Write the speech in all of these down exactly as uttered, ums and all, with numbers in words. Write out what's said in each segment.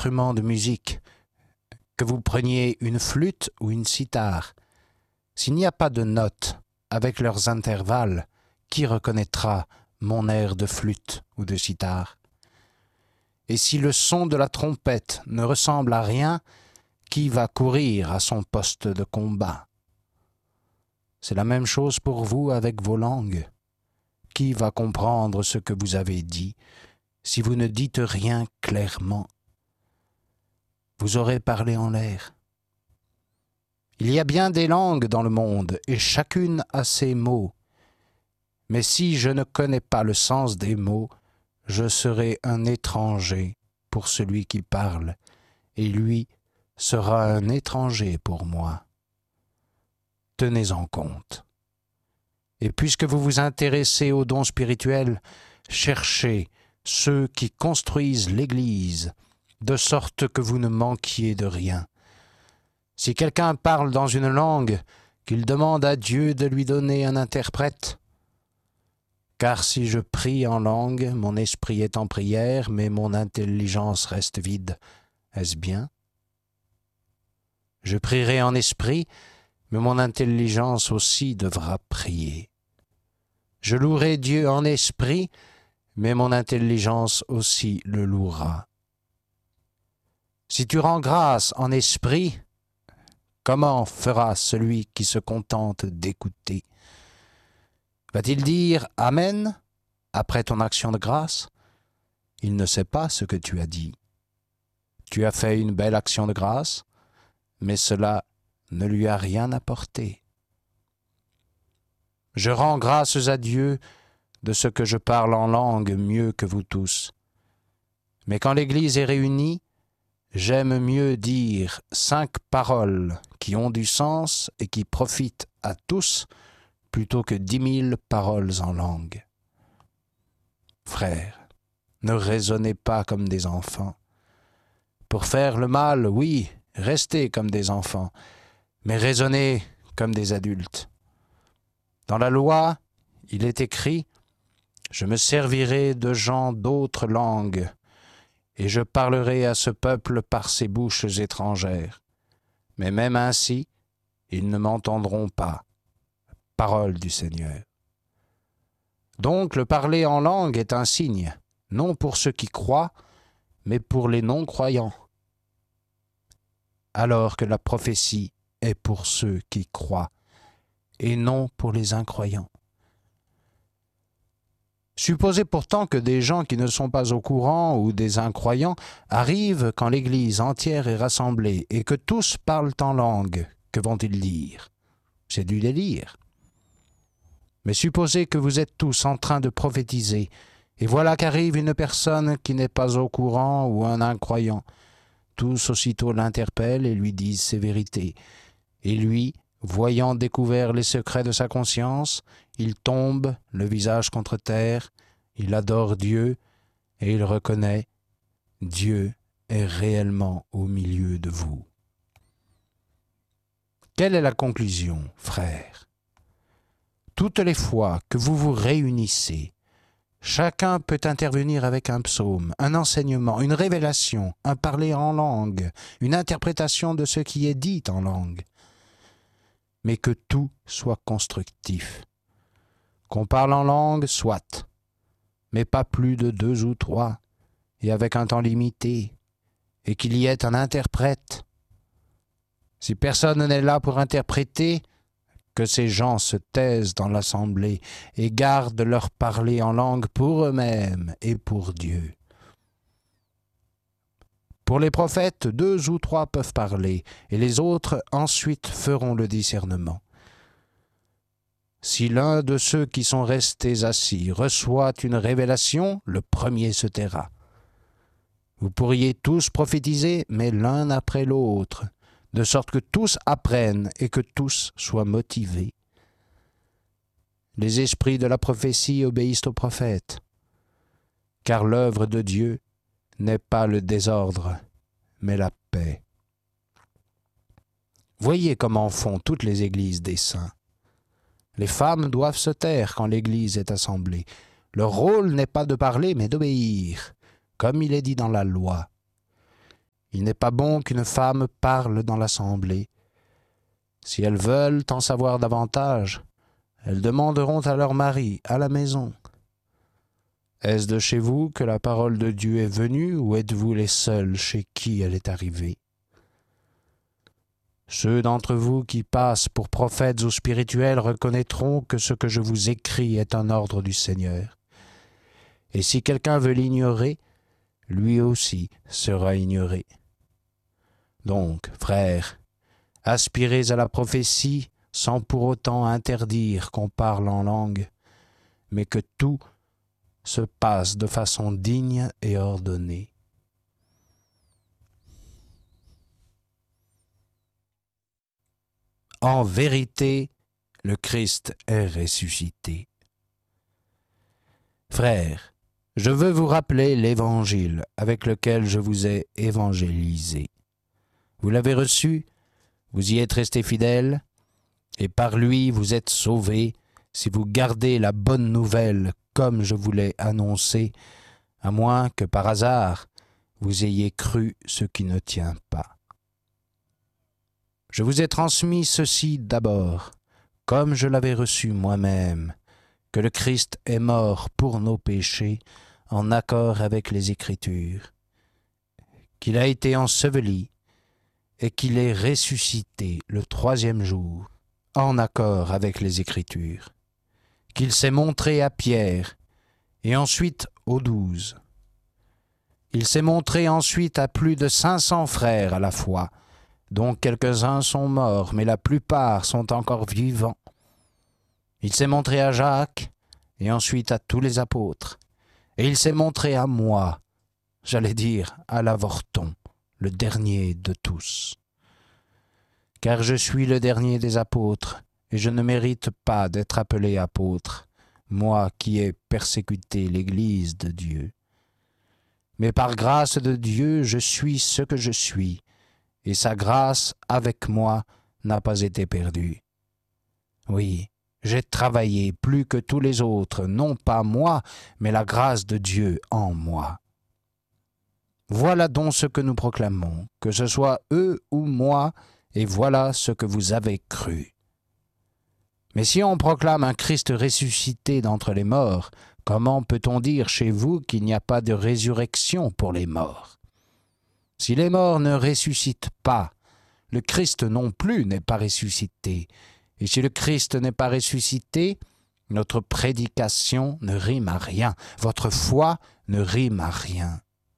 instrument de musique, que vous preniez une flûte ou une cithare. S'il n'y a pas de notes avec leurs intervalles, qui reconnaîtra mon air de flûte ou de cithare? Et si le son de la trompette ne ressemble à rien, qui va courir à son poste de combat? C'est la même chose pour vous avec vos langues. Qui va comprendre ce que vous avez dit si vous ne dites rien clairement? Vous aurez parlé en l'air. Il y a bien des langues dans le monde, et chacune a ses mots. Mais si je ne connais pas le sens des mots, je serai un étranger pour celui qui parle, et lui sera un étranger pour moi. Tenez-en compte. Et puisque vous vous intéressez aux dons spirituels, cherchez ceux qui construisent l'Église, de sorte que vous ne manquiez de rien. Si quelqu'un parle dans une langue, qu'il demande à Dieu de lui donner un interprète. Car si je prie en langue, mon esprit est en prière, mais mon intelligence reste vide. Est-ce bien? Je prierai en esprit, mais mon intelligence aussi devra prier. Je louerai Dieu en esprit, mais mon intelligence aussi le louera. Si tu rends grâce en esprit, comment fera celui qui se contente d'écouter? Va-t-il dire « Amen » après ton action de grâce? Il ne sait pas ce que tu as dit. Tu as fait une belle action de grâce, mais cela ne lui a rien apporté. Je rends grâces à Dieu de ce que je parle en langue mieux que vous tous. Mais quand l'Église est réunie, j'aime mieux dire cinq paroles qui ont du sens et qui profitent à tous plutôt que dix mille paroles en langue. Frères, ne raisonnez pas comme des enfants. Pour faire le mal, oui, restez comme des enfants, mais raisonnez comme des adultes. Dans la loi, il est écrit « Je me servirai de gens d'autres langues, et je parlerai à ce peuple par ses bouches étrangères. Mais même ainsi, ils ne m'entendront pas. » Parole du Seigneur. Donc le parler en langue est un signe, non pour ceux qui croient, mais pour les non-croyants. Alors que la prophétie est pour ceux qui croient, et non pour les incroyants. Supposez pourtant que des gens qui ne sont pas au courant ou des incroyants arrivent quand l'Église entière est rassemblée et que tous parlent en langue. Que vont-ils dire? C'est du délire. Mais supposez que vous êtes tous en train de prophétiser, et voilà qu'arrive une personne qui n'est pas au courant ou un incroyant. Tous aussitôt l'interpellent et lui disent ses vérités. Et lui, voyant découvert les secrets de sa conscience, il tombe, le visage contre terre, il adore Dieu, et il reconnaît « Dieu est réellement au milieu de vous ». Quelle est la conclusion, frères? Toutes les fois que vous vous réunissez, chacun peut intervenir avec un psaume, un enseignement, une révélation, un parler en langue, une interprétation de ce qui est dit en langue. Mais que tout soit constructif. Qu'on parle en langue, soit, mais pas plus de deux ou trois, et avec un temps limité, et qu'il y ait un interprète. Si personne n'est là pour interpréter, que ces gens se taisent dans l'assemblée et gardent leur parler en langue pour eux-mêmes et pour Dieu. Pour les prophètes, deux ou trois peuvent parler, et les autres ensuite feront le discernement. Si l'un de ceux qui sont restés assis reçoit une révélation, le premier se taira. Vous pourriez tous prophétiser, mais l'un après l'autre, de sorte que tous apprennent et que tous soient motivés. Les esprits de la prophétie obéissent aux prophètes, car l'œuvre de Dieu n'est pas le désordre, mais la paix. Voyez comment font toutes les églises des saints. Les femmes doivent se taire quand l'église est assemblée. Leur rôle n'est pas de parler, mais d'obéir, comme il est dit dans la loi. Il n'est pas bon qu'une femme parle dans l'assemblée. Si elles veulent en savoir davantage, elles demanderont à leur mari à la maison. Est-ce de chez vous que la parole de Dieu est venue, ou êtes-vous les seuls chez qui elle est arrivée? Ceux d'entre vous qui passent pour prophètes ou spirituels reconnaîtront que ce que je vous écris est un ordre du Seigneur. Et si quelqu'un veut l'ignorer, lui aussi sera ignoré. Donc, frères, aspirez à la prophétie sans pour autant interdire qu'on parle en langue, mais que tout se passe de façon digne et ordonnée. En vérité, le Christ est ressuscité. Frères, je veux vous rappeler l'Évangile avec lequel je vous ai évangélisé. Vous l'avez reçu, vous y êtes restés fidèles, et par lui vous êtes sauvés si vous gardez la bonne nouvelle comme je vous l'ai annoncé, à moins que par hasard vous ayez cru ce qui ne tient pas. Je vous ai transmis ceci d'abord, comme je l'avais reçu moi-même, que le Christ est mort pour nos péchés en accord avec les Écritures, qu'il a été enseveli et qu'il est ressuscité le troisième jour en accord avec les Écritures, qu'il s'est montré à Pierre et ensuite aux douze. Il s'est montré ensuite à plus de cinq cents frères à la fois, dont quelques-uns sont morts, mais la plupart sont encore vivants. Il s'est montré à Jacques, et ensuite à tous les apôtres. Et il s'est montré à moi, j'allais dire à l'avorton, le dernier de tous. Car je suis le dernier des apôtres, et je ne mérite pas d'être appelé apôtre, moi qui ai persécuté l'Église de Dieu. Mais par grâce de Dieu, je suis ce que je suis, et sa grâce avec moi n'a pas été perdue. Oui, j'ai travaillé plus que tous les autres, non pas moi, mais la grâce de Dieu en moi. Voilà donc ce que nous proclamons, que ce soit eux ou moi, et voilà ce que vous avez cru. Mais si on proclame un Christ ressuscité d'entre les morts, comment peut-on dire chez vous qu'il n'y a pas de résurrection pour les morts? Si les morts ne ressuscitent pas, le Christ non plus n'est pas ressuscité. Et si le Christ n'est pas ressuscité, notre prédication ne rime à rien, votre foi ne rime à rien.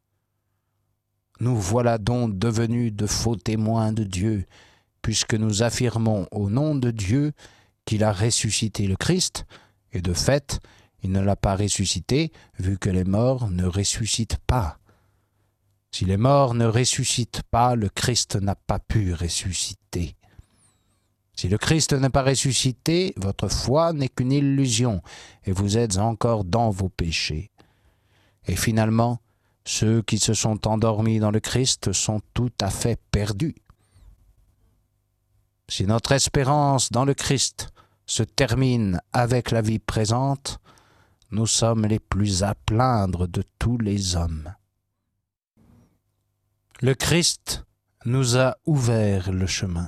Nous voilà donc devenus de faux témoins de Dieu, puisque nous affirmons au nom de Dieu qu'il a ressuscité le Christ, et de fait, il ne l'a pas ressuscité, vu que les morts ne ressuscitent pas. Si les morts ne ressuscitent pas, le Christ n'a pas pu ressusciter. Si le Christ n'est pas ressuscité, votre foi n'est qu'une illusion, et vous êtes encore dans vos péchés. Et finalement, ceux qui se sont endormis dans le Christ sont tout à fait perdus. Si notre espérance dans le Christ se termine avec la vie présente, nous sommes les plus à plaindre de tous les hommes. Le Christ nous a ouvert le chemin.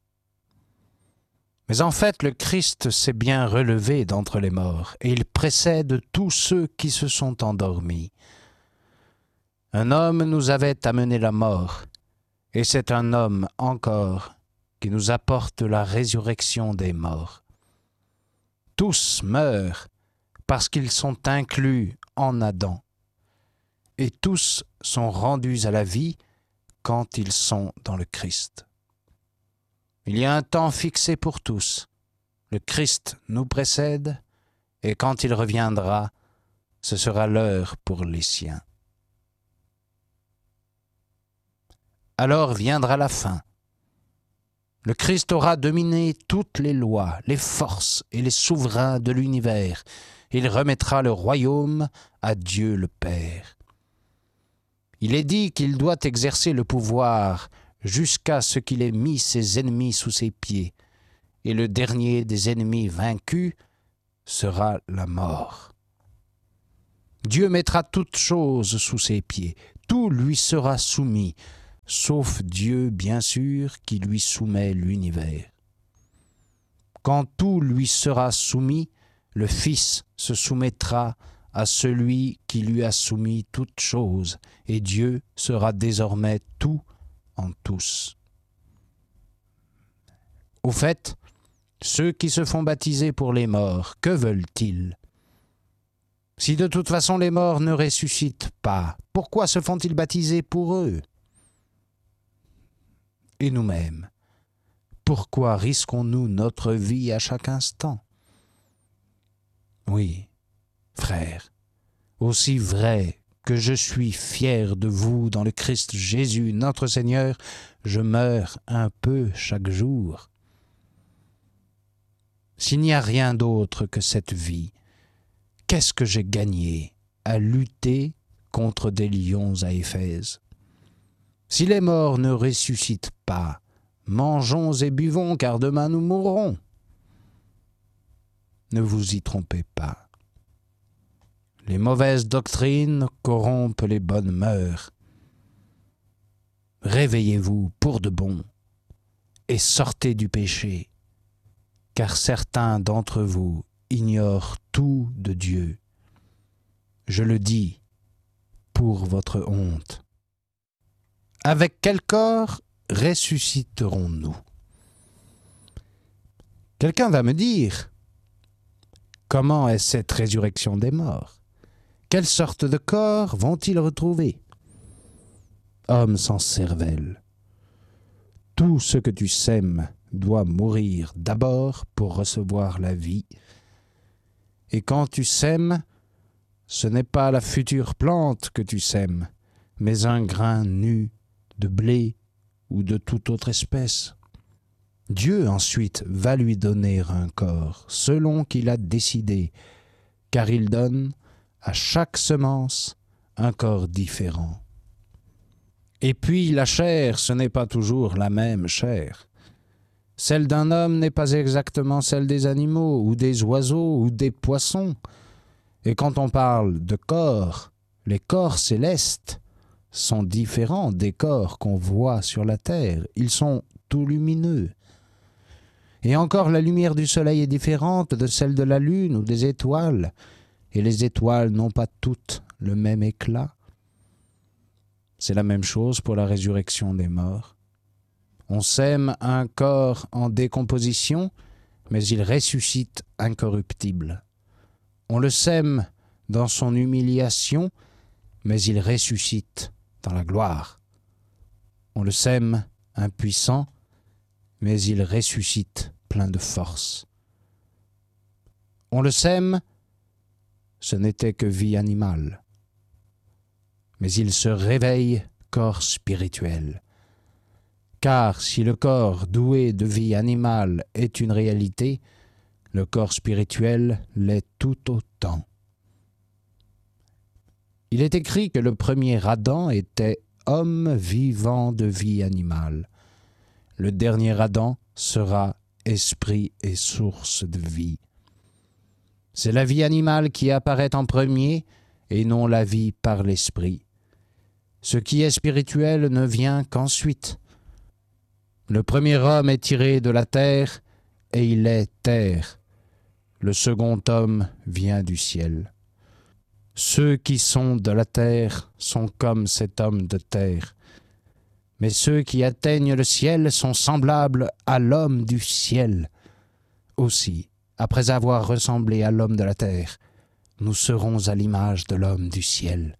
Mais en fait, le Christ s'est bien relevé d'entre les morts, et il précède tous ceux qui se sont endormis. Un homme nous avait amené la mort, et c'est un homme encore qui nous apporte la résurrection des morts. Tous meurent parce qu'ils sont inclus en Adam, et tous sont rendus à la vie quand ils sont dans le Christ. Il y a un temps fixé pour tous. Le Christ nous précède, et quand il reviendra, ce sera l'heure pour les siens. Alors viendra la fin. Le Christ aura dominé toutes les lois, les forces et les souverains de l'univers. Il remettra le royaume à Dieu le Père. Il est dit qu'il doit exercer le pouvoir jusqu'à ce qu'il ait mis ses ennemis sous ses pieds, et le dernier des ennemis vaincus sera la mort. Dieu mettra toutes choses sous ses pieds, tout lui sera soumis, sauf Dieu, bien sûr, qui lui soumet l'univers. Quand tout lui sera soumis, le Fils se soumettra à celui qui lui a soumis toutes choses, et Dieu sera désormais tout en tous. Au fait, ceux qui se font baptiser pour les morts, que veulent-ils? Si de toute façon les morts ne ressuscitent pas, pourquoi se font-ils baptiser pour eux? Et nous-mêmes, pourquoi risquons-nous notre vie à chaque instant? Oui, frères, aussi vrai que je suis fier de vous dans le Christ Jésus, notre Seigneur, je meurs un peu chaque jour. S'il n'y a rien d'autre que cette vie, qu'est-ce que j'ai gagné à lutter contre des lions à Éphèse? Si les morts ne ressuscitent pas, mangeons et buvons, car demain nous mourrons. Ne vous y trompez pas. Les mauvaises doctrines corrompent les bonnes mœurs. Réveillez-vous pour de bon et sortez du péché, car certains d'entre vous ignorent tout de Dieu. Je le dis pour votre honte. Avec quel corps ressusciterons-nous? Quelqu'un va me dire, comment est cette résurrection des morts? Quelle sorte de corps vont-ils retrouver? Homme sans cervelle, tout ce que tu sèmes doit mourir d'abord pour recevoir la vie. Et quand tu sèmes, ce n'est pas la future plante que tu sèmes, mais un grain nu de blé ou de toute autre espèce. Dieu ensuite va lui donner un corps selon qu'il a décidé, car il donne à chaque semence un corps différent. Et puis la chair, ce n'est pas toujours la même chair. Celle d'un homme n'est pas exactement celle des animaux, ou des oiseaux, ou des poissons. Et quand on parle de corps, les corps célestes sont différents des corps qu'on voit sur la terre. Ils sont tout lumineux. Et encore, la lumière du soleil est différente de celle de la lune ou des étoiles. Et les étoiles n'ont pas toutes le même éclat. C'est la même chose pour la résurrection des morts. On sème un corps en décomposition, mais il ressuscite incorruptible. On le sème dans son humiliation, mais il ressuscite dans la gloire. On le sème impuissant, mais il ressuscite plein de force. On le sème, ce n'était que vie animale, mais il se réveille corps spirituel. Car si le corps doué de vie animale est une réalité, le corps spirituel l'est tout autant. Il est écrit que le premier Adam était homme vivant de vie animale. Le dernier Adam sera esprit et source de vie. C'est la vie animale qui apparaît en premier et non la vie par l'esprit. Ce qui est spirituel ne vient qu'ensuite. Le premier homme est tiré de la terre et il est terre. Le second homme vient du ciel. Ceux qui sont de la terre sont comme cet homme de terre. Mais ceux qui atteignent le ciel sont semblables à l'homme du ciel. Aussi, après avoir ressemblé à l'homme de la terre, nous serons à l'image de l'homme du ciel.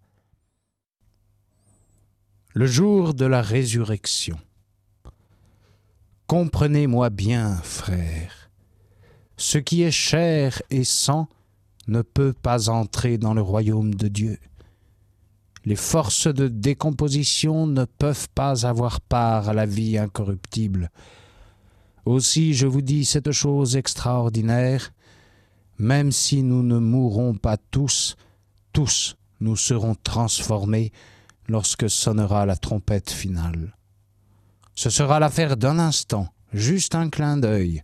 Le jour de la résurrection. Comprenez-moi bien, frères, ce qui est chair et sang ne peut pas entrer dans le royaume de Dieu. Les forces de décomposition ne peuvent pas avoir part à la vie incorruptible. Aussi, je vous dis cette chose extraordinaire, même si nous ne mourrons pas tous, tous nous serons transformés lorsque sonnera la trompette finale. Ce sera l'affaire d'un instant, juste un clin d'œil.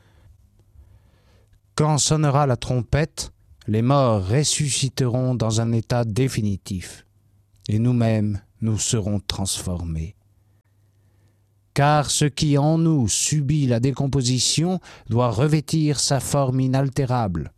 Quand sonnera la trompette, les morts ressusciteront dans un état définitif, et nous-mêmes, nous serons transformés. Car ce qui en nous subit la décomposition doit revêtir sa forme inaltérable.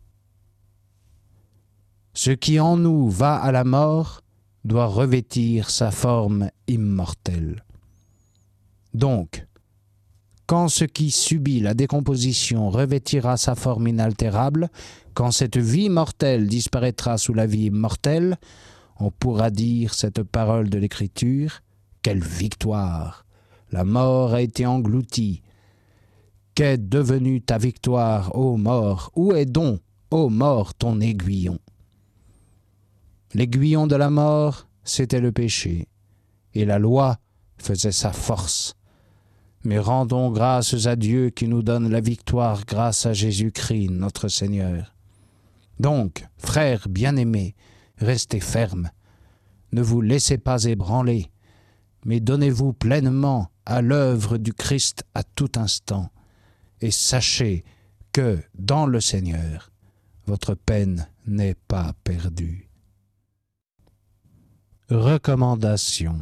Ce qui en nous va à la mort doit revêtir sa forme immortelle. Donc, quand ce qui subit la décomposition revêtira sa forme inaltérable, quand cette vie mortelle disparaîtra sous la vie immortelle, on pourra dire cette parole de l'Écriture, « Quelle victoire! La mort a été engloutie. Qu'est devenue ta victoire, ô mort? Où est donc, ô mort, ton aiguillon? » L'aiguillon de la mort, c'était le péché, et la loi faisait sa force. Mais rendons grâces à Dieu qui nous donne la victoire grâce à Jésus-Christ, notre Seigneur. Donc, frères bien-aimés, restez fermes. Ne vous laissez pas ébranler, mais donnez-vous pleinement à l'œuvre du Christ à tout instant, et sachez que, dans le Seigneur, votre peine n'est pas perdue. Recommandation.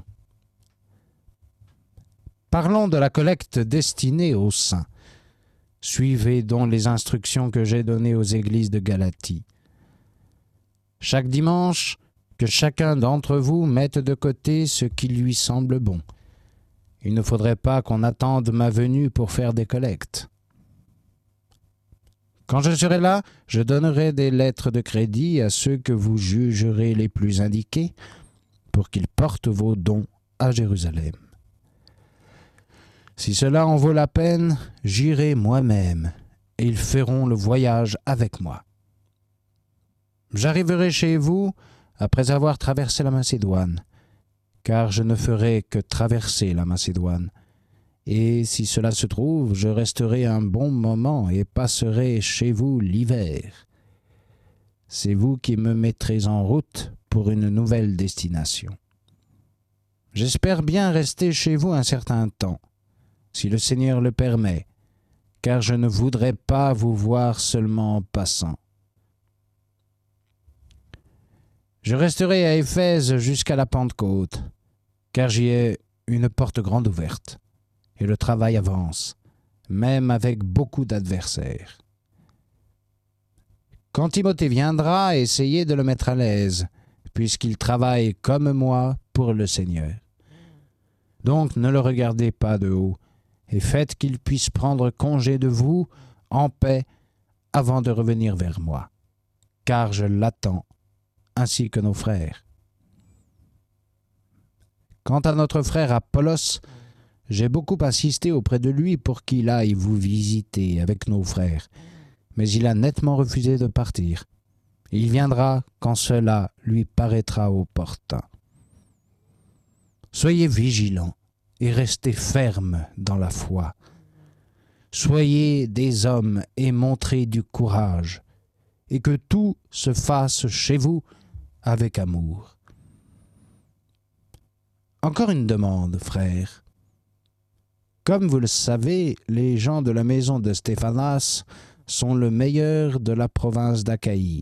Parlons de la collecte destinée aux saints. Suivez donc les instructions que j'ai données aux églises de Galatie. Chaque dimanche, que chacun d'entre vous mette de côté ce qui lui semble bon. Il ne faudrait pas qu'on attende ma venue pour faire des collectes. Quand je serai là, je donnerai des lettres de crédit à ceux que vous jugerez les plus indiqués pour qu'ils portent vos dons à Jérusalem. Si cela en vaut la peine, j'irai moi-même et ils feront le voyage avec moi. J'arriverai chez vous après avoir traversé la Macédoine, car je ne ferai que traverser la Macédoine. Et si cela se trouve, je resterai un bon moment et passerai chez vous l'hiver. C'est vous qui me mettrez en route pour une nouvelle destination. J'espère bien rester chez vous un certain temps, si le Seigneur le permet, car je ne voudrais pas vous voir seulement en passant. Je resterai à Éphèse jusqu'à la Pentecôte, car j'y ai une porte grande ouverte, et le travail avance, même avec beaucoup d'adversaires. Quand Timothée viendra, essayez de le mettre à l'aise, puisqu'il travaille comme moi pour le Seigneur. Donc ne le regardez pas de haut, et faites qu'il puisse prendre congé de vous en paix avant de revenir vers moi, car je l'attends, ainsi que nos frères. Quant à notre frère Apollos, j'ai beaucoup insisté auprès de lui pour qu'il aille vous visiter avec nos frères, mais il a nettement refusé de partir. Il viendra quand cela lui paraîtra opportun. Soyez vigilants et restez fermes dans la foi. Soyez des hommes et montrez du courage, et que tout se fasse chez vous avec amour. Encore une demande, frères. Comme vous le savez, les gens de la maison de Stéphanas sont le meilleur de la province d'Achaïe.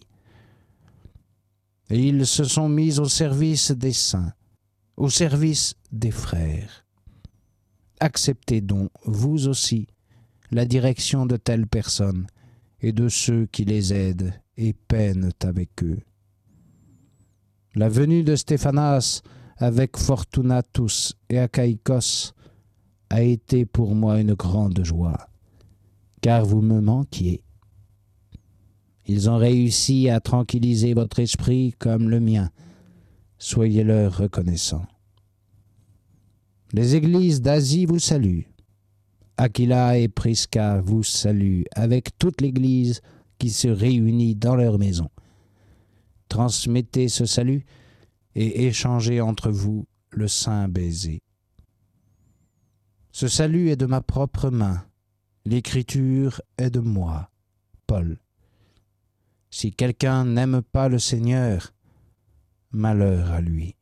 Et ils se sont mis au service des saints, au service des frères. Acceptez donc, vous aussi, la direction de telles personnes et de ceux qui les aident et peinent avec eux. La venue de Stéphanas avec Fortunatus et Achaïkos a été pour moi une grande joie, car vous me manquiez. Ils ont réussi à tranquilliser votre esprit comme le mien. Soyez-leur reconnaissants. Les églises d'Asie vous saluent. Aquila et Prisca vous saluent avec toute l'Église qui se réunit dans leur maison. Transmettez ce salut et échangez entre vous le saint baiser. Ce salut est de ma propre main. L'Écriture est de moi, Paul. Si quelqu'un n'aime pas le Seigneur, malheur à lui.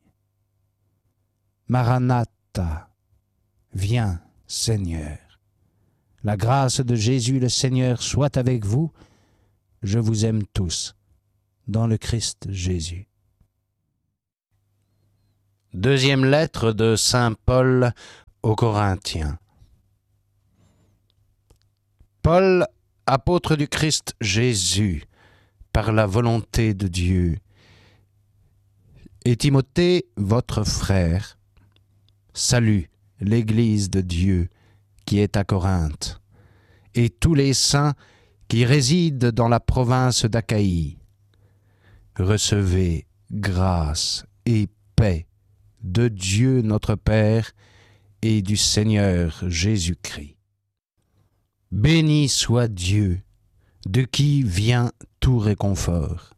Maranatha, viens, Seigneur. La grâce de Jésus le Seigneur soit avec vous. Je vous aime tous, dans le Christ Jésus. Deuxième lettre de saint Paul aux Corinthiens. Paul, apôtre du Christ Jésus, par la volonté de Dieu, et Timothée, votre frère, salue l'Église de Dieu qui est à Corinthe, et tous les saints qui résident dans la province d'Achaïe. Recevez grâce et paix de Dieu notre Père et du Seigneur Jésus-Christ. Béni soit Dieu, de qui vient tout réconfort.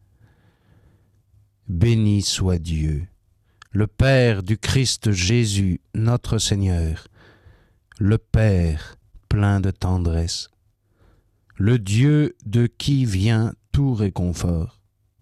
Béni soit Dieu, le Père du Christ Jésus, notre Seigneur, le Père plein de tendresse, le Dieu de qui vient tout réconfort.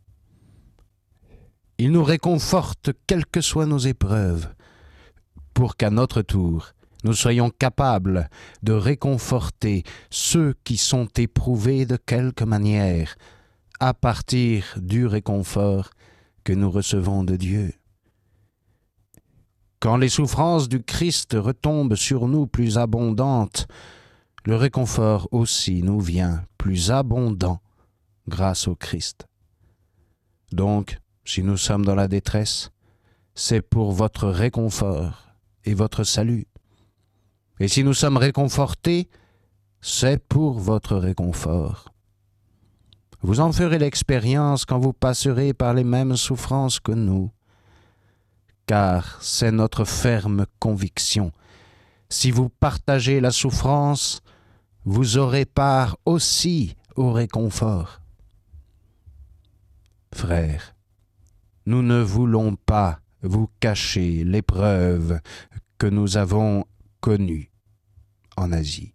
Il nous réconforte quelles que soient nos épreuves, pour qu'à notre tour, nous soyons capables de réconforter ceux qui sont éprouvés de quelque manière à partir du réconfort que nous recevons de Dieu. Quand les souffrances du Christ retombent sur nous plus abondantes, le réconfort aussi nous vient plus abondant grâce au Christ. Donc, si nous sommes dans la détresse, c'est pour votre réconfort et votre salut. Et si nous sommes réconfortés, c'est pour votre réconfort. Vous en ferez l'expérience quand vous passerez par les mêmes souffrances que nous, car c'est notre ferme conviction. Si vous partagez la souffrance, vous aurez part aussi au réconfort. Frères, nous ne voulons pas vous cacher l'épreuve que nous avons connue en Asie.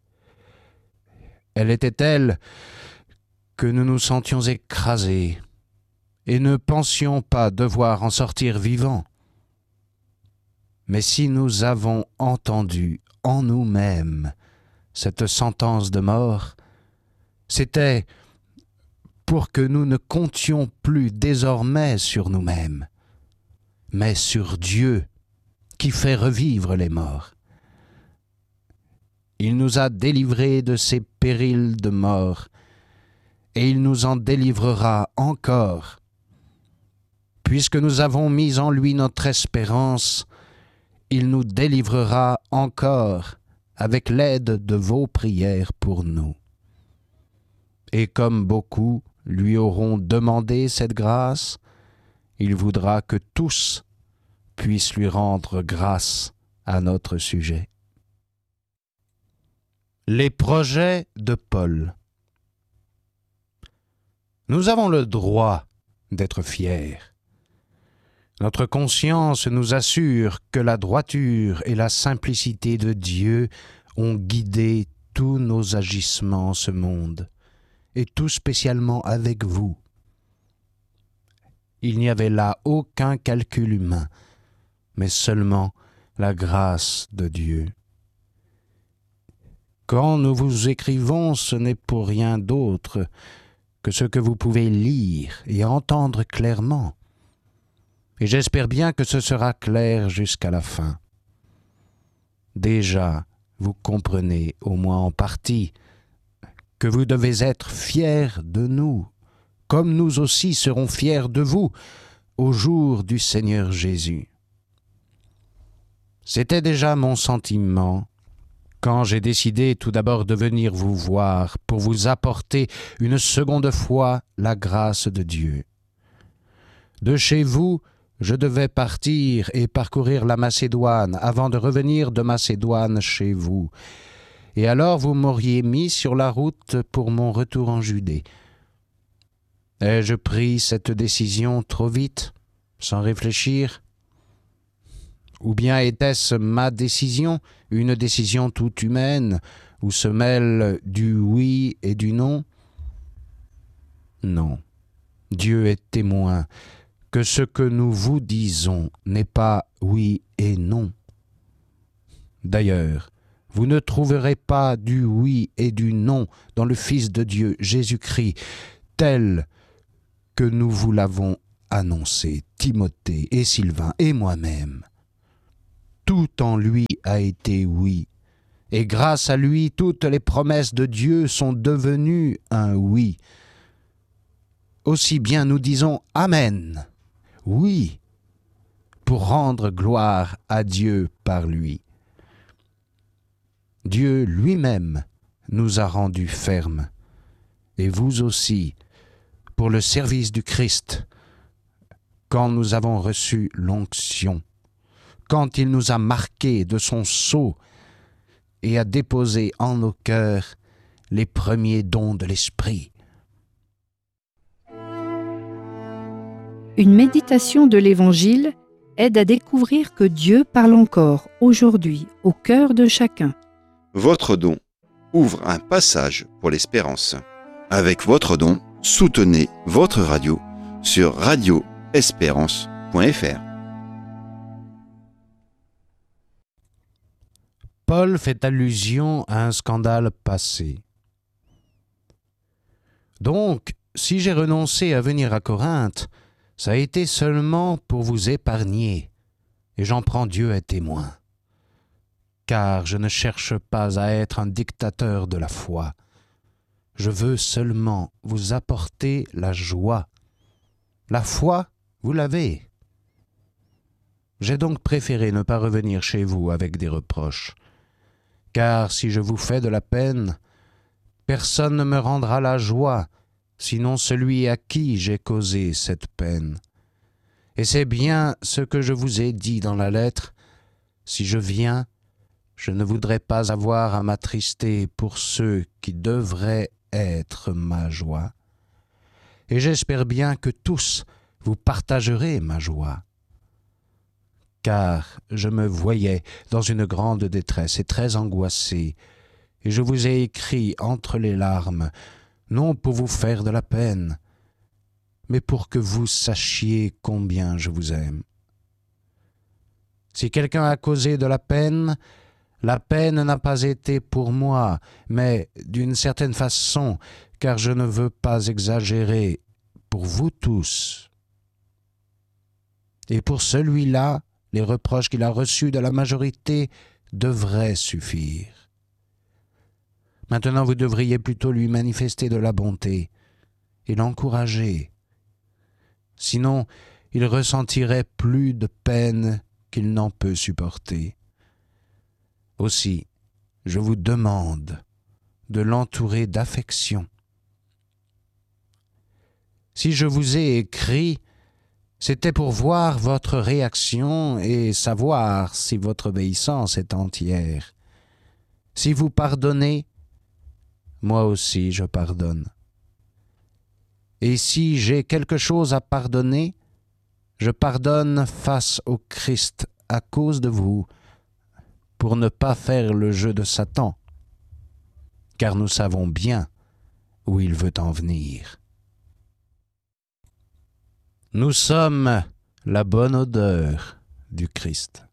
Elle était telle que nous nous sentions écrasés et ne pensions pas devoir en sortir vivants. Mais si nous avons entendu en nous-mêmes cette sentence de mort, c'était pour que nous ne comptions plus désormais sur nous-mêmes, mais sur Dieu qui fait revivre les morts. Il nous a délivrés de ces périls de mort, et il nous en délivrera encore. Puisque nous avons mis en lui notre espérance, il nous délivrera encore avec l'aide de vos prières pour nous. Et comme beaucoup lui auront demandé cette grâce, il voudra que tous puissent lui rendre grâce à notre sujet. Les projets de Paul. Nous avons le droit d'être fiers. Notre conscience nous assure que la droiture et la simplicité de Dieu ont guidé tous nos agissements en ce monde, et tout spécialement avec vous. Il n'y avait là aucun calcul humain, mais seulement la grâce de Dieu. Quand nous vous écrivons, ce n'est pour rien d'autre que ce que vous pouvez lire et entendre clairement. Et j'espère bien que ce sera clair jusqu'à la fin. Déjà, vous comprenez, au moins en partie, que vous devez être fiers de nous, comme nous aussi serons fiers de vous au jour du Seigneur Jésus. C'était déjà mon sentiment quand j'ai décidé tout d'abord de venir vous voir pour vous apporter une seconde fois la grâce de Dieu. De chez vous, je devais partir et parcourir la Macédoine avant de revenir de Macédoine chez vous. Et alors vous m'auriez mis sur la route pour mon retour en Judée. Ai-je pris cette décision trop vite, sans réfléchir ? Ou bien était-ce ma décision, une décision toute humaine, où se mêlent du oui et du non ? Non, Dieu est témoin que ce que nous vous disons n'est pas oui et non. D'ailleurs, vous ne trouverez pas du oui et du non dans le Fils de Dieu, Jésus-Christ, tel que nous vous l'avons annoncé, Timothée et Sylvain et moi-même. tout en lui a été oui. Et grâce à lui, toutes les promesses de Dieu sont devenues un oui. Aussi bien nous disons Amen, oui, pour rendre gloire à Dieu par lui. Dieu lui-même nous a rendus fermes, et vous aussi, pour le service du Christ, quand nous avons reçu l'onction, quand il nous a marqués de son sceau et a déposé en nos cœurs les premiers dons de l'Esprit. Une méditation de l'Évangile aide à découvrir que Dieu parle encore aujourd'hui au cœur de chacun. Votre don ouvre un passage pour l'espérance. Avec votre don, soutenez votre radio sur radio espérance point f r. Paul fait allusion à un scandale passé. Donc, si j'ai renoncé à venir à Corinthe, ça a été seulement pour vous épargner, et j'en prends Dieu à témoin. Car je ne cherche pas à être un dictateur de la foi. Je veux seulement vous apporter la joie. La foi, vous l'avez. J'ai donc préféré ne pas revenir chez vous avec des reproches. Car si je vous fais de la peine, personne ne me rendra la joie, sinon celui à qui j'ai causé cette peine. Et c'est bien ce que je vous ai dit dans la lettre. Si je viens, je ne voudrais pas avoir à m'attrister pour ceux qui devraient être ma joie. Et j'espère bien que tous vous partagerez ma joie. Car je me voyais dans une grande détresse et très angoissé, et je vous ai écrit entre les larmes, non pour vous faire de la peine, mais pour que vous sachiez combien je vous aime. Si quelqu'un a causé de la peine, la peine n'a pas été pour moi, mais d'une certaine façon, car je ne veux pas exagérer, pour vous tous. Et pour celui-là, les reproches qu'il a reçus de la majorité devraient suffire. Maintenant, vous devriez plutôt lui manifester de la bonté et l'encourager. Sinon, il ressentirait plus de peine qu'il n'en peut supporter. Aussi, je vous demande de l'entourer d'affection. Si je vous ai écrit, c'était pour voir votre réaction et savoir si votre obéissance est entière. Si vous pardonnez, moi aussi je pardonne. Et si j'ai quelque chose à pardonner, je pardonne face au Christ à cause de vous, pour ne pas faire le jeu de Satan, car nous savons bien où il veut en venir. Nous sommes la bonne odeur du Christ.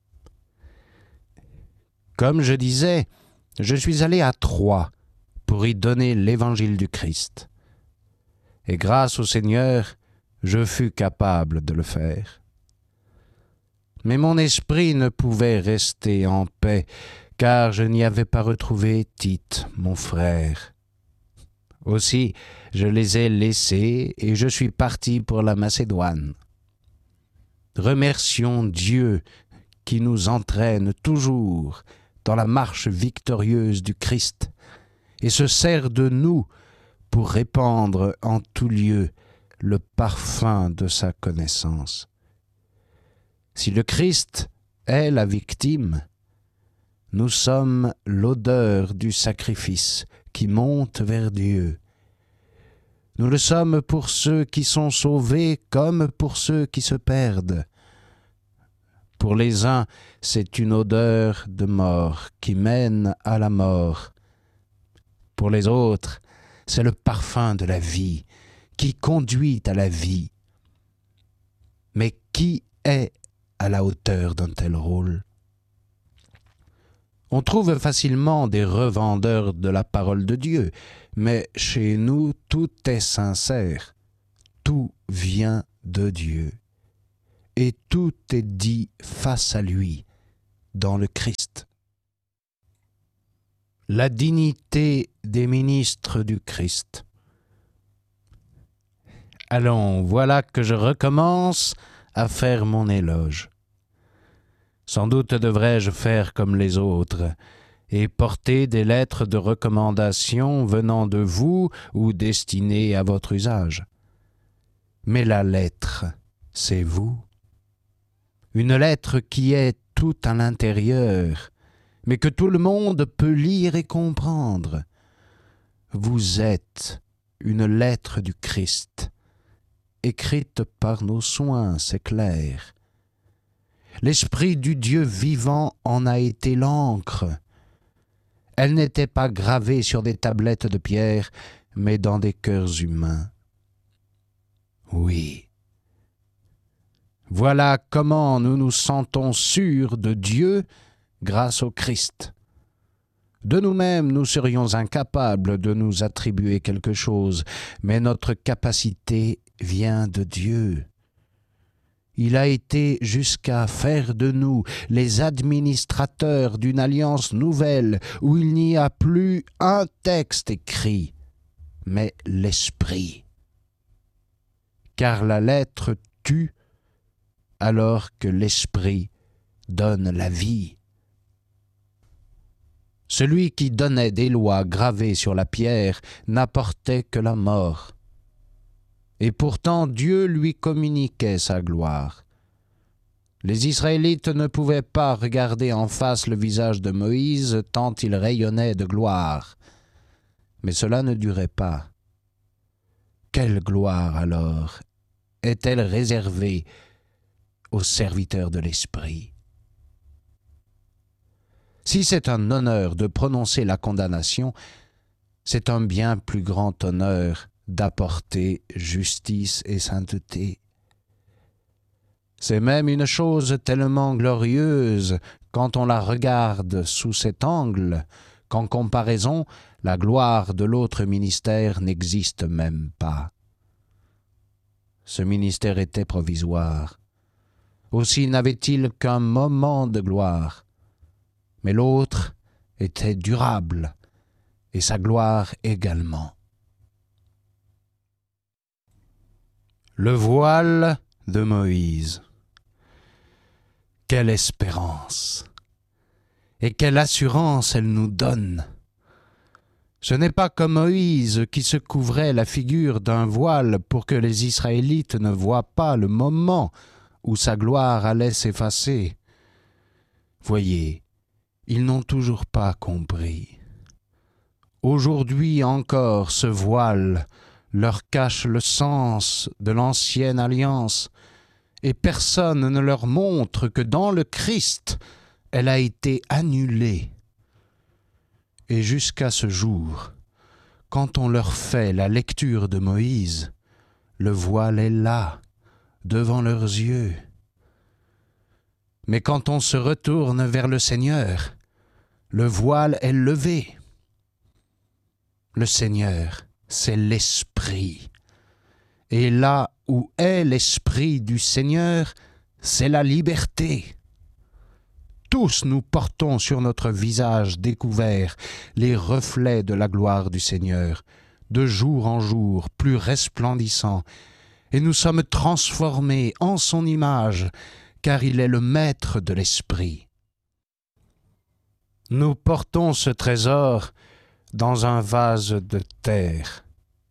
Comme je disais, je suis allé à Troie pour y donner l'évangile du Christ. Et grâce au Seigneur, je fus capable de le faire. Mais mon esprit ne pouvait rester en paix, car je n'y avais pas retrouvé Tite, mon frère. Aussi, je les ai laissés et je suis parti pour la Macédoine. Remercions Dieu qui nous entraîne toujours dans la marche victorieuse du Christ et se sert de nous pour répandre en tout lieu le parfum de sa connaissance. Si le Christ est la victime, nous sommes l'odeur du sacrifice qui monte vers Dieu. Nous le sommes pour ceux qui sont sauvés comme pour ceux qui se perdent. Pour les uns, c'est une odeur de mort qui mène à la mort. Pour les autres, c'est le parfum de la vie qui conduit à la vie. Mais qui est à la hauteur d'un tel rôle? On trouve facilement des revendeurs de la parole de Dieu, mais chez nous, tout est sincère. Tout vient de Dieu. Et tout est dit face à lui, dans le Christ. La dignité des ministres du Christ. Allons, voilà que je recommence à faire mon éloge. Sans doute devrais-je faire comme les autres et porter des lettres de recommandation venant de vous ou destinées à votre usage. Mais la lettre, c'est vous. Une lettre qui est tout à l'intérieur, mais que tout le monde peut lire et comprendre. Vous êtes une lettre du Christ, écrite par nos soins, c'est clair. L'Esprit du Dieu vivant en a été l'encre. Elle n'était pas gravée sur des tablettes de pierre, mais dans des cœurs humains. Oui. Voilà comment nous nous sentons sûrs de Dieu grâce au Christ. De nous-mêmes, nous serions incapables de nous attribuer quelque chose, mais notre capacité vient de Dieu. Il a été jusqu'à faire de nous les administrateurs d'une alliance nouvelle où il n'y a plus un texte écrit, mais l'esprit. Car la lettre tue alors que l'esprit donne la vie. Celui qui donnait des lois gravées sur la pierre n'apportait que la mort. Et pourtant Dieu lui communiquait sa gloire. Les Israélites ne pouvaient pas regarder en face le visage de Moïse tant il rayonnait de gloire. Mais cela ne durait pas. Quelle gloire alors est-elle réservée aux serviteurs de l'Esprit? Si c'est un honneur de prononcer la condamnation, c'est un bien plus grand honneur d'apporter justice et sainteté. C'est même une chose tellement glorieuse quand on la regarde sous cet angle, qu'en comparaison, la gloire de l'autre ministère n'existe même pas. Ce ministère était provisoire. Aussi n'avait-il qu'un moment de gloire. Mais l'autre était durable, et sa gloire également. Le voile de Moïse. Quelle espérance! Et quelle assurance elle nous donne! Ce n'est pas comme Moïse qui se couvrait la figure d'un voile pour que les Israélites ne voient pas le moment où sa gloire allait s'effacer. Voyez, ils n'ont toujours pas compris. Aujourd'hui encore, ce voile leur cache le sens de l'ancienne alliance, et personne ne leur montre que dans le Christ, elle a été annulée. Et jusqu'à ce jour, quand on leur fait la lecture de Moïse, le voile est là, devant leurs yeux. Mais quand on se retourne vers le Seigneur, le voile est levé. Le Seigneur, c'est l'Esprit. Et là où est l'Esprit du Seigneur, c'est la liberté. Tous nous portons sur notre visage découvert les reflets de la gloire du Seigneur, de jour en jour plus resplendissants, et nous sommes transformés en son image, car il est le maître de l'Esprit. Nous portons ce trésor dans un vase de terre.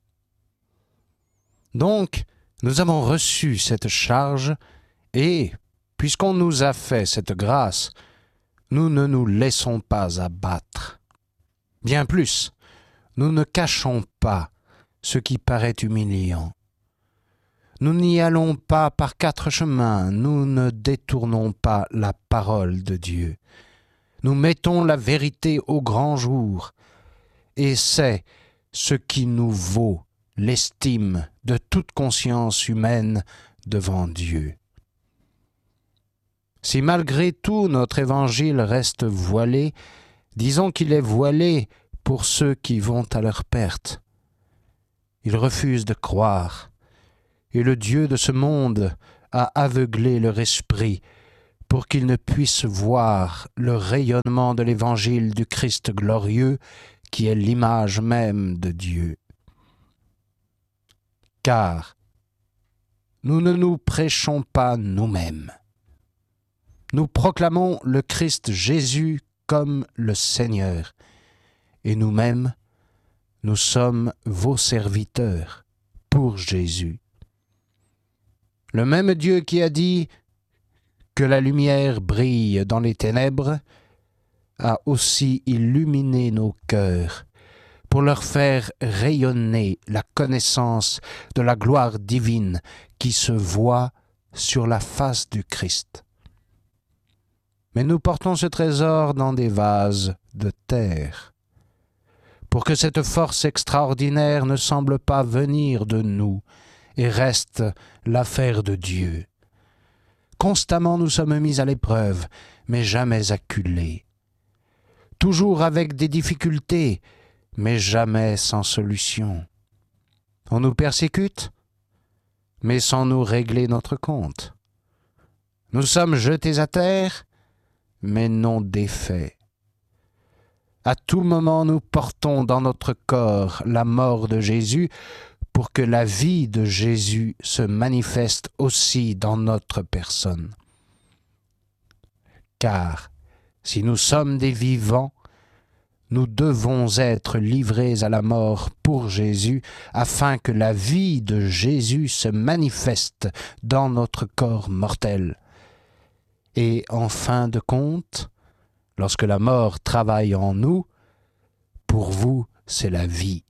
Donc, nous avons reçu cette charge et, puisqu'on nous a fait cette grâce, nous ne nous laissons pas abattre. Bien plus, nous ne cachons pas ce qui paraît humiliant. Nous n'y allons pas par quatre chemins, nous ne détournons pas la parole de Dieu. Nous mettons la vérité au grand jour, et c'est ce qui nous vaut l'estime de toute conscience humaine devant Dieu. Si malgré tout notre évangile reste voilé, disons qu'il est voilé pour ceux qui vont à leur perte. Ils refusent de croire, et le Dieu de ce monde a aveuglé leur esprit pour qu'ils ne puissent voir le rayonnement de l'évangile du Christ glorieux, qui est l'image même de Dieu. Car nous ne nous prêchons pas nous-mêmes. Nous proclamons le Christ Jésus comme le Seigneur, et nous-mêmes, nous sommes vos serviteurs pour Jésus. Le même Dieu qui a dit que la lumière brille dans les ténèbres a aussi illuminé nos cœurs pour leur faire rayonner la connaissance de la gloire divine qui se voit sur la face du Christ. Mais nous portons ce trésor dans des vases de terre, pour que cette force extraordinaire ne semble pas venir de nous et reste l'affaire de Dieu. Constamment nous sommes mis à l'épreuve, mais jamais acculés. Toujours avec des difficultés, mais jamais sans solution. On nous persécute, mais sans nous régler notre compte. Nous sommes jetés à terre, mais non défaits. À tout moment, nous portons dans notre corps la mort de Jésus pour que la vie de Jésus se manifeste aussi dans notre personne. Car si nous sommes des vivants, nous devons être livrés à la mort pour Jésus, afin que la vie de Jésus se manifeste dans notre corps mortel. Et en fin de compte, lorsque la mort travaille en nous, pour vous, c'est la vie.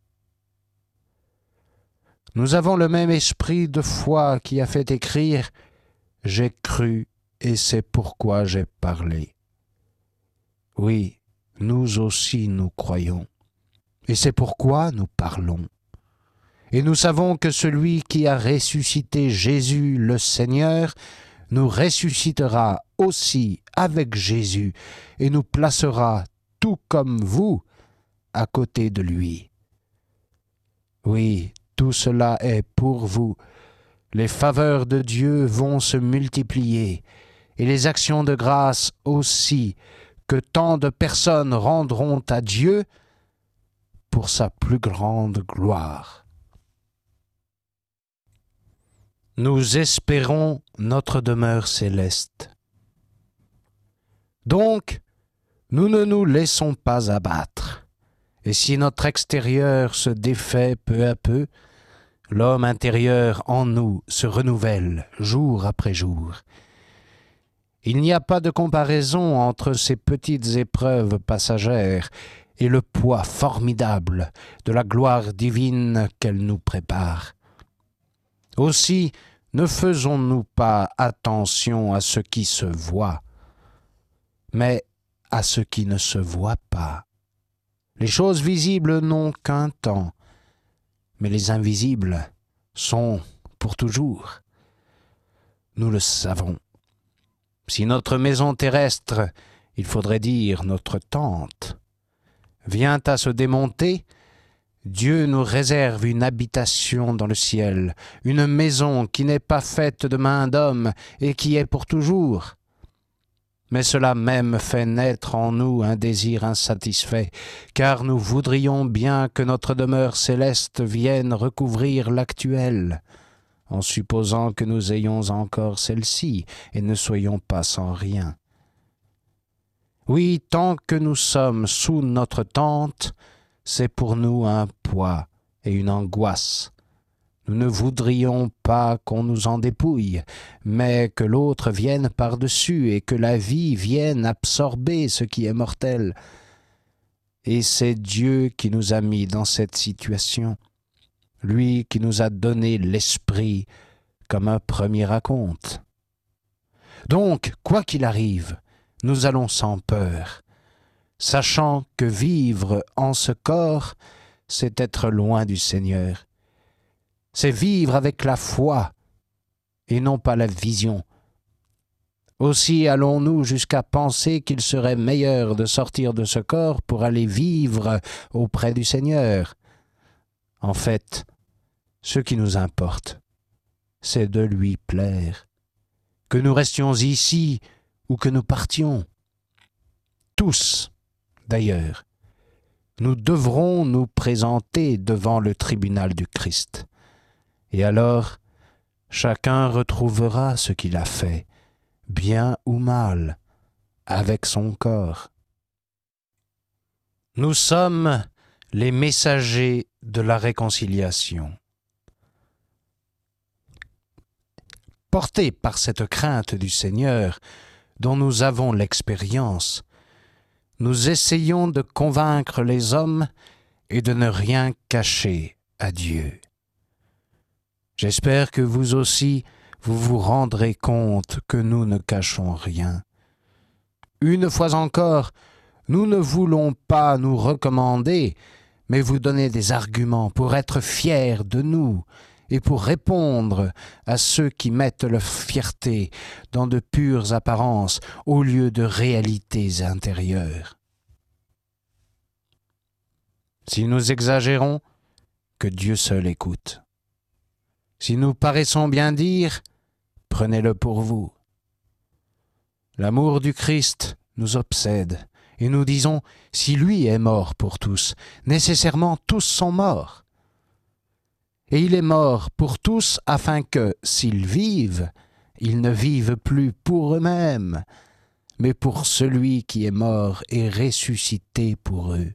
Nous avons le même esprit de foi qui a fait écrire « J'ai cru et c'est pourquoi j'ai parlé ». Oui, nous aussi nous croyons, et c'est pourquoi nous parlons. Et nous savons que celui qui a ressuscité Jésus le Seigneur nous ressuscitera aussi avec Jésus et nous placera, tout comme vous, à côté de lui. Oui, tout cela est pour vous. Les faveurs de Dieu vont se multiplier, et les actions de grâce aussi, que tant de personnes rendront à Dieu pour sa plus grande gloire. Nous espérons notre demeure céleste. Donc, nous ne nous laissons pas abattre, et si notre extérieur se défait peu à peu, l'homme intérieur en nous se renouvelle jour après jour. Il n'y a pas de comparaison entre ces petites épreuves passagères et le poids formidable de la gloire divine qu'elle nous prépare. Aussi, ne faisons-nous pas attention à ce qui se voit, mais à ce qui ne se voit pas. Les choses visibles n'ont qu'un temps, mais les invisibles sont pour toujours. Nous le savons. Si notre maison terrestre, il faudrait dire notre tente, vient à se démonter, Dieu nous réserve une habitation dans le ciel, une maison qui n'est pas faite de main d'homme et qui est pour toujours. Mais cela même fait naître en nous un désir insatisfait, car nous voudrions bien que notre demeure céleste vienne recouvrir l'actuelle, en supposant que nous ayons encore celle-ci et ne soyons pas sans rien. Oui, tant que nous sommes sous notre tente, c'est pour nous un poids et une angoisse. Nous ne voudrions pas qu'on nous en dépouille, mais que l'autre vienne par-dessus et que la vie vienne absorber ce qui est mortel. Et c'est Dieu qui nous a mis dans cette situation, lui qui nous a donné l'esprit comme un premier acompte. Donc, quoi qu'il arrive, nous allons sans peur, sachant que vivre en ce corps, c'est être loin du Seigneur. C'est vivre avec la foi et non pas la vision. Aussi allons-nous jusqu'à penser qu'il serait meilleur de sortir de ce corps pour aller vivre auprès du Seigneur. En fait, ce qui nous importe, c'est de lui plaire. Que nous restions ici ou que nous partions. Tous, d'ailleurs, nous devrons nous présenter devant le tribunal du Christ. Et alors, chacun retrouvera ce qu'il a fait, bien ou mal, avec son corps. Nous sommes les messagers de la réconciliation. Portés par cette crainte du Seigneur dont nous avons l'expérience, nous essayons de convaincre les hommes et de ne rien cacher à Dieu. J'espère que vous aussi, vous vous rendrez compte que nous ne cachons rien. Une fois encore, nous ne voulons pas nous recommander, mais vous donner des arguments pour être fiers de nous et pour répondre à ceux qui mettent leur fierté dans de pures apparences au lieu de réalités intérieures. Si nous exagérons, que Dieu seul écoute. Si nous paraissons bien dire, prenez-le pour vous. L'amour du Christ nous obsède, et nous disons, si lui est mort pour tous, nécessairement tous sont morts. Et il est mort pour tous afin que, s'ils vivent, ils ne vivent plus pour eux-mêmes, mais pour celui qui est mort et ressuscité pour eux.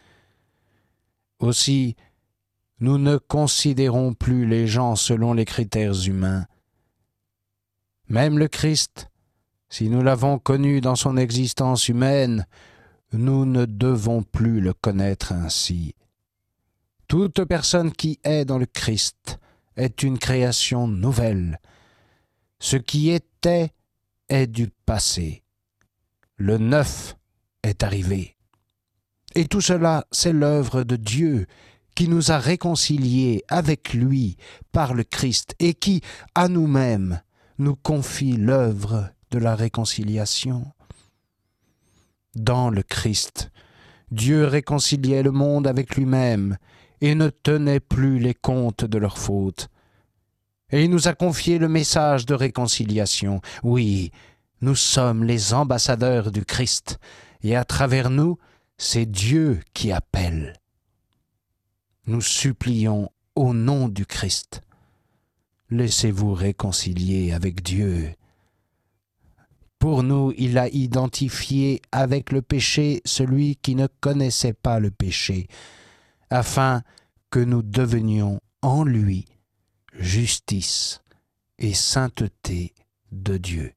Aussi, nous ne considérons plus les gens selon les critères humains. Même le Christ, si nous l'avons connu dans son existence humaine, nous ne devons plus le connaître ainsi. Toute personne qui est dans le Christ est une création nouvelle. Ce qui était est du passé. Le neuf est arrivé. Et tout cela, c'est l'œuvre de Dieu qui nous a réconciliés avec lui par le Christ et qui, à nous-mêmes, nous confie l'œuvre de la réconciliation. Dans le Christ, Dieu réconciliait le monde avec lui-même et ne tenait plus les comptes de leurs fautes. Et il nous a confié le message de réconciliation. Oui, nous sommes les ambassadeurs du Christ, et à travers nous, c'est Dieu qui appelle. Nous supplions au nom du Christ. Laissez-vous réconcilier avec Dieu. Pour nous, il a identifié avec le péché celui qui ne connaissait pas le péché, afin que nous devenions en lui justice et sainteté de Dieu.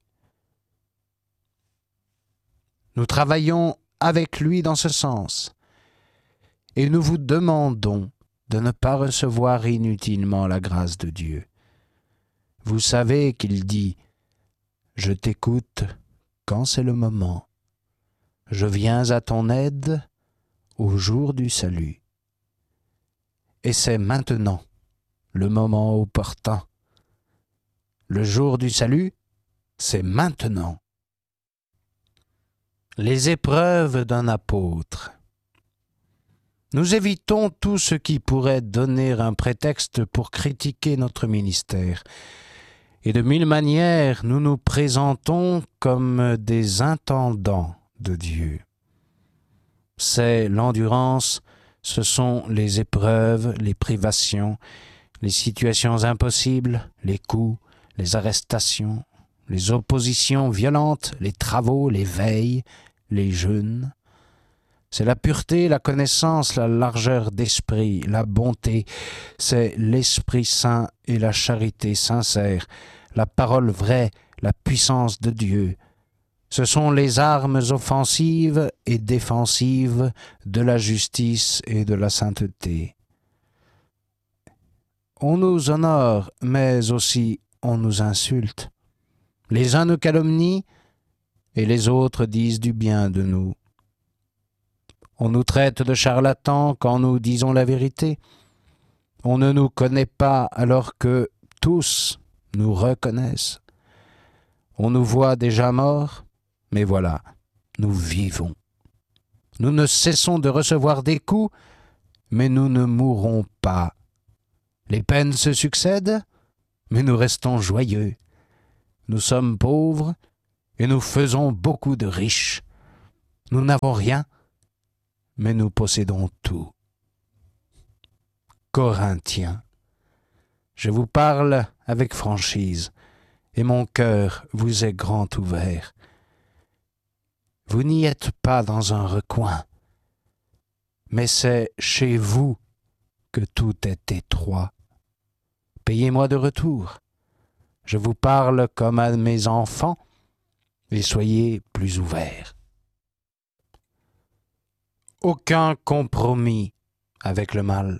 Nous travaillons avec lui dans ce sens, et nous vous demandons de ne pas recevoir inutilement la grâce de Dieu. Vous savez qu'il dit « Je t'écoute quand c'est le moment. Je viens à ton aide au jour du salut. » Et c'est maintenant le moment opportun. Le jour du salut, c'est maintenant. Les épreuves d'un apôtre. Nous évitons tout ce qui pourrait donner un prétexte pour critiquer notre ministère. Et de mille manières, nous nous présentons comme des intendants de Dieu. C'est l'endurance, ce sont les épreuves, les privations, les situations impossibles, les coups, les arrestations, les oppositions violentes, les travaux, les veilles, les jeûnes. C'est la pureté, la connaissance, la largeur d'esprit, la bonté. C'est l'Esprit Saint et la charité sincère, la parole vraie, la puissance de Dieu. Ce sont les armes offensives et défensives de la justice et de la sainteté. On nous honore, mais aussi on nous insulte. Les uns nous calomnient et les autres disent du bien de nous. On nous traite de charlatans quand nous disons la vérité. On ne nous connaît pas alors que tous nous reconnaissent. On nous voit déjà morts, mais voilà, nous vivons. Nous ne cessons de recevoir des coups, mais nous ne mourrons pas. Les peines se succèdent, mais nous restons joyeux. Nous sommes pauvres, et nous faisons beaucoup de riches. Nous n'avons rien, mais nous possédons tout. Corinthiens, je vous parle avec franchise, et mon cœur vous est grand ouvert. Vous n'y êtes pas dans un recoin, mais c'est chez vous que tout est étroit. Payez-moi de retour. Je vous parle comme à mes enfants, et soyez plus ouverts. Aucun compromis avec le mal.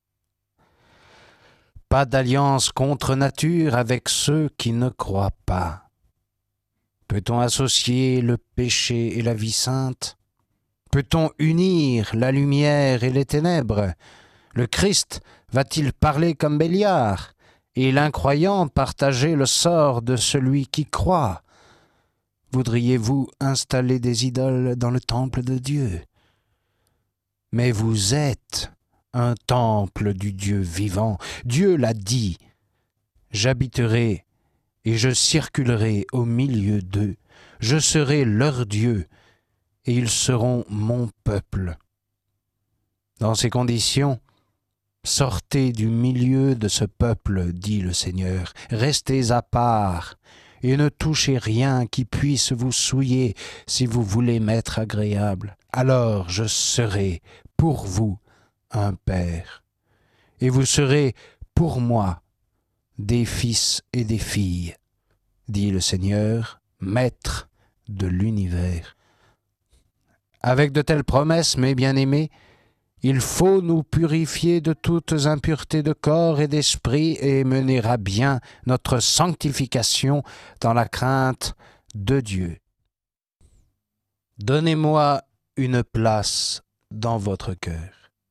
Pas d'alliance contre nature avec ceux qui ne croient pas. Peut-on associer le péché et la vie sainte? Peut-on unir la lumière et les ténèbres? Le Christ va-t-il parler comme Béliard, et l'incroyant partager le sort de celui qui croit? Voudriez-vous installer des idoles dans le temple de Dieu? Mais vous êtes un temple du Dieu vivant. Dieu l'a dit. J'habiterai et je circulerai au milieu d'eux. Je serai leur Dieu et ils seront mon peuple. Dans ces conditions, sortez du milieu de ce peuple, dit le Seigneur. Restez à part et ne touchez rien qui puisse vous souiller si vous voulez m'être agréable. Alors je serai pour vous un père, et vous serez pour moi des fils et des filles, dit le Seigneur, maître de l'univers. Avec de telles promesses, mes bien-aimés, il faut nous purifier de toutes impuretés de corps et d'esprit et mener à bien notre sanctification dans la crainte de Dieu. Donnez-moi une place dans votre cœur.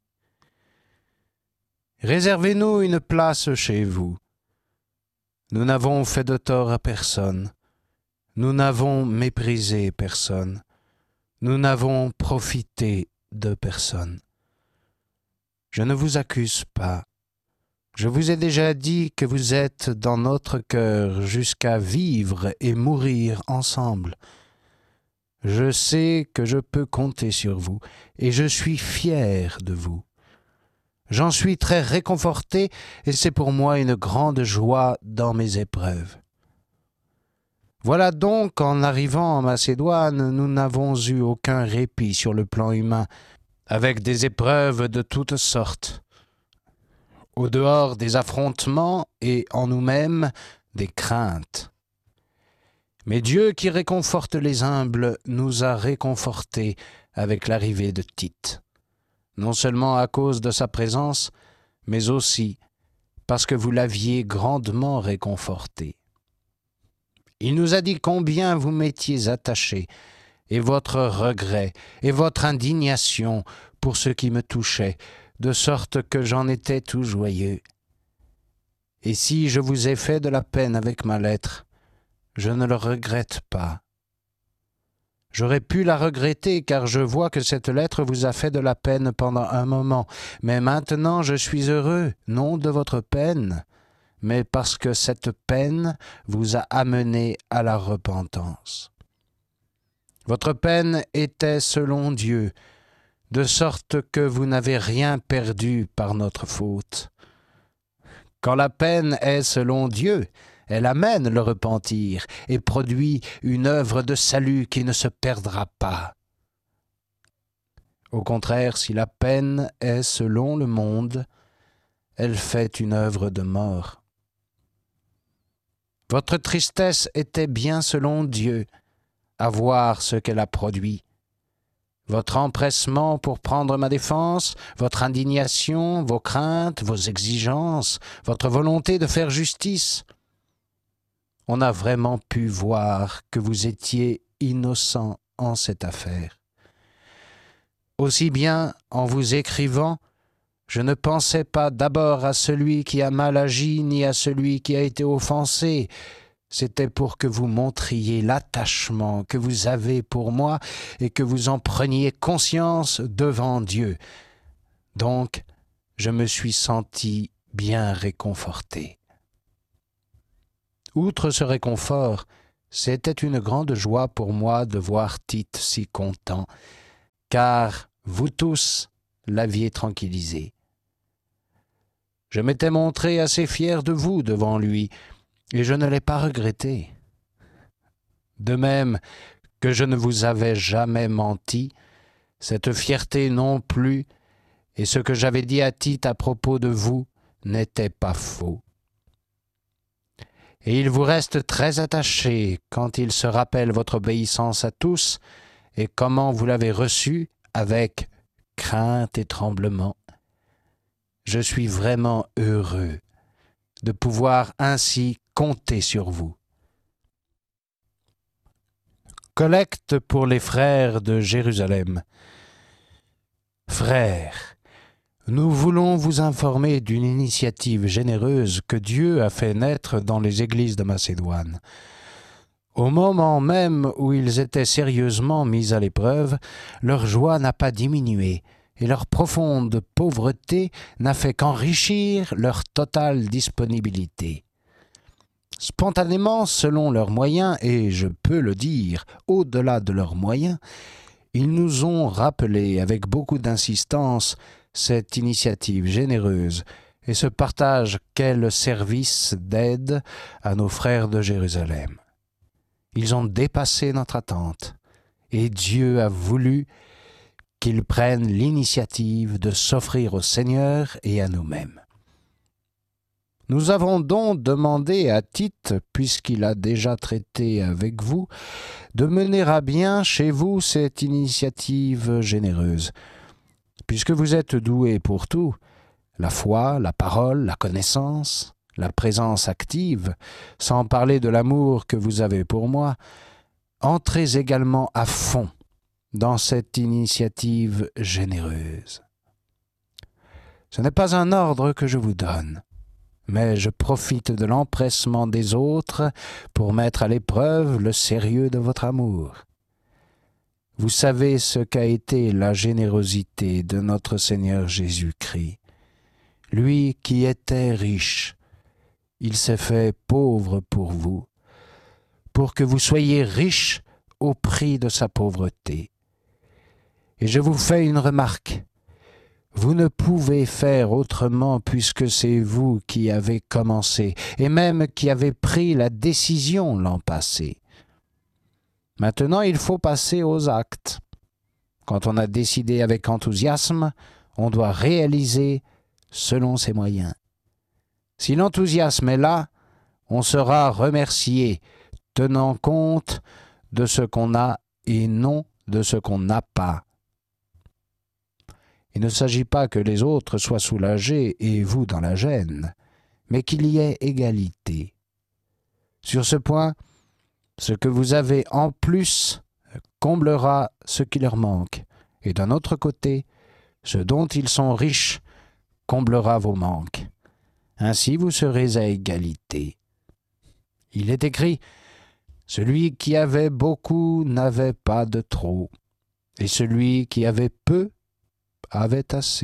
Réservez-nous une place chez vous. Nous n'avons fait de tort à personne. Nous n'avons méprisé personne. Nous n'avons profité de personne. Je ne vous accuse pas. Je vous ai déjà dit que vous êtes dans notre cœur jusqu'à vivre et mourir ensemble. Je sais que je peux compter sur vous et je suis fier de vous. J'en suis très réconforté et c'est pour moi une grande joie dans mes épreuves. Voilà donc qu'en arrivant en Macédoine, nous n'avons eu aucun répit sur le plan humain, avec des épreuves de toutes sortes. Au dehors des affrontements et en nous-mêmes des craintes. Mais Dieu qui réconforte les humbles nous a réconfortés avec l'arrivée de Tite. Non seulement à cause de sa présence, mais aussi parce que vous l'aviez grandement réconforté. Il nous a dit combien vous m'étiez attaché, et votre regret, et votre indignation pour ce qui me touchait, de sorte que j'en étais tout joyeux. Et si je vous ai fait de la peine avec ma lettre, je ne le regrette pas. J'aurais pu la regretter, car je vois que cette lettre vous a fait de la peine pendant un moment. Mais maintenant je suis heureux, non de votre peine, mais parce que cette peine vous a amené à la repentance. Votre peine était selon Dieu, de sorte que vous n'avez rien perdu par notre faute. Quand la peine est selon Dieu, elle amène le repentir et produit une œuvre de salut qui ne se perdra pas. Au contraire, si la peine est selon le monde, elle fait une œuvre de mort. Votre tristesse était bien selon Dieu, à voir ce qu'elle a produit. Votre empressement pour prendre ma défense, votre indignation, vos craintes, vos exigences, votre volonté de faire justice. On a vraiment pu voir que vous étiez innocent en cette affaire. Aussi bien, en vous écrivant, je ne pensais pas d'abord à celui qui a mal agi, ni à celui qui a été offensé. C'était pour que vous montriez l'attachement que vous avez pour moi et que vous en preniez conscience devant Dieu. Donc, je me suis senti bien réconforté. Outre ce réconfort, C'était une grande joie pour moi de voir Tite si content, car vous tous l'aviez tranquillisé. Je m'étais montré assez fier de vous devant lui, et je ne l'ai pas regretté. De même que je ne vous avais jamais menti, cette fierté non plus, et ce que j'avais dit à Tite à propos de vous n'était pas faux. Et il vous reste très attaché quand il se rappelle votre obéissance à tous et comment vous l'avez reçue avec crainte et tremblement. Je suis vraiment heureux de pouvoir ainsi compter sur vous. Collecte pour les frères de Jérusalem. Frères, nous voulons vous informer d'une initiative généreuse que Dieu a fait naître dans les églises de Macédoine. Au moment même où ils étaient sérieusement mis à l'épreuve, leur joie n'a pas diminué et leur profonde pauvreté n'a fait qu'enrichir leur totale disponibilité. Spontanément, selon leurs moyens, et je peux le dire, au-delà de leurs moyens, ils nous ont rappelé avec beaucoup d'insistance cette initiative généreuse et ce partage qu'est le service d'aide à nos frères de Jérusalem. Ils ont dépassé notre attente et Dieu a voulu qu'ils prennent l'initiative de s'offrir au Seigneur et à nous-mêmes. Nous avons donc demandé à Tite, puisqu'il a déjà traité avec vous, de mener à bien chez vous cette initiative généreuse. Puisque vous êtes doués pour tout, la foi, la parole, la connaissance, la présence active, sans parler de l'amour que vous avez pour moi, entrez également à fond dans cette initiative généreuse. Ce n'est pas un ordre que je vous donne, mais je profite de l'empressement des autres pour mettre à l'épreuve le sérieux de votre amour. Vous savez ce qu'a été la générosité de notre Seigneur Jésus-Christ. Lui qui était riche, il s'est fait pauvre pour vous, pour que vous soyez riches au prix de sa pauvreté. Et je vous fais une remarque. Vous ne pouvez faire autrement puisque c'est vous qui avez commencé et même qui avez pris la décision l'an passé. Maintenant, il faut passer aux actes. Quand on a décidé avec enthousiasme, on doit réaliser selon ses moyens. Si l'enthousiasme est là, on sera remercié, tenant compte de ce qu'on a et non de ce qu'on n'a pas. Il ne s'agit pas que les autres soient soulagés et vous dans la gêne, mais qu'il y ait égalité. Sur ce point, ce que vous avez en plus comblera ce qui leur manque, et d'un autre côté, ce dont ils sont riches comblera vos manques. Ainsi vous serez à égalité. Il est écrit, « Celui qui avait beaucoup n'avait pas de trop, et celui qui avait peu avait assez. »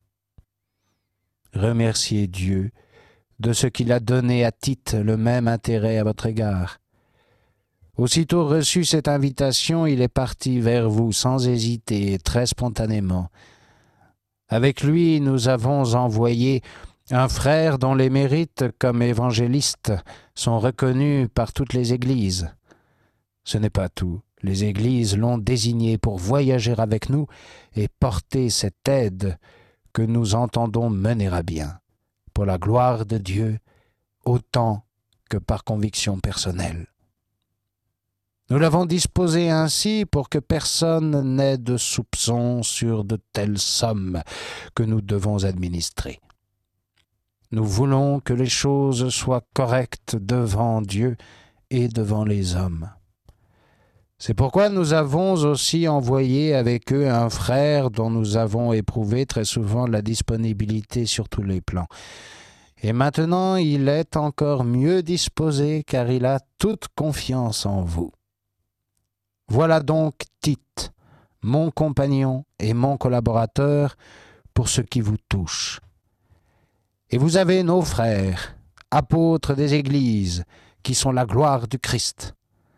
Remerciez Dieu de ce qu'il a donné à Tite le même intérêt à votre égard. Aussitôt reçu cette invitation, il est parti vers vous sans hésiter et très spontanément. Avec lui, nous avons envoyé un frère dont les mérites comme évangéliste sont reconnus par toutes les églises. Ce n'est pas tout. Les églises l'ont désigné pour voyager avec nous et porter cette aide que nous entendons mener à bien, pour la gloire de Dieu, autant que par conviction personnelle. Nous l'avons disposé ainsi pour que personne n'ait de soupçon sur de telles sommes que nous devons administrer. Nous voulons que les choses soient correctes devant Dieu et devant les hommes. C'est pourquoi nous avons aussi envoyé avec eux un frère dont nous avons éprouvé très souvent la disponibilité sur tous les plans. Et maintenant, il est encore mieux disposé car il a toute confiance en vous. Voilà donc Tite, mon compagnon et mon collaborateur pour ce qui vous touche. Et vous avez nos frères, apôtres des églises, qui sont la gloire du Christ.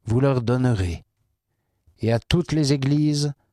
vous leur donnerez. Et à toutes les églises,